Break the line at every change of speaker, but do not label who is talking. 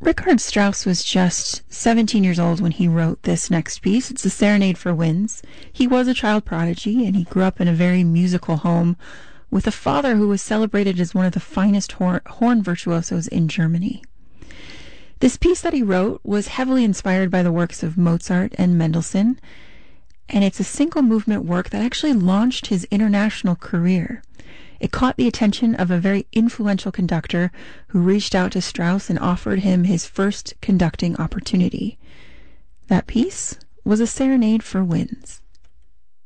Richard Strauss was just 17 years old when he wrote this next piece. It's a Serenade for Winds. He was a child prodigy, and he grew up in a very musical home with a father who was celebrated as one of the finest horn virtuosos in Germany. This piece that he wrote was heavily inspired by the works of Mozart and Mendelssohn, and it's a single movement work that actually launched his international career. It caught the attention of a very influential conductor who reached out to Strauss and offered him his first conducting opportunity. That piece was a Serenade for Winds.